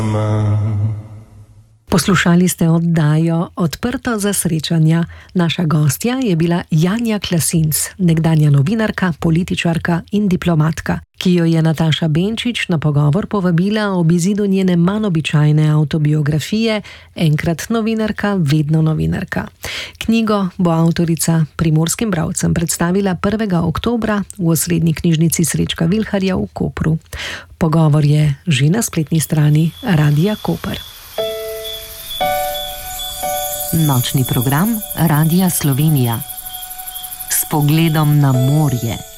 Poslušali ste oddajo Odprto za srečanja. Naša gostja je bila Janja Klasinc, nekdanja novinarka, političarka in diplomatka, ki jo je Nataša Benčič na pogovor povabila ob izidu njene manj običajne avtobiografije Enkrat novinarka, vedno novinarka. Knjigo bo avtorica primorskim bralcem predstavila 1. oktobra v osrednji knjižnici Srečka Vilharja v Kopru. Pogovor je že na spletni strani Radia Koper. Nočni program Radia Slovenija s pogledom na morje.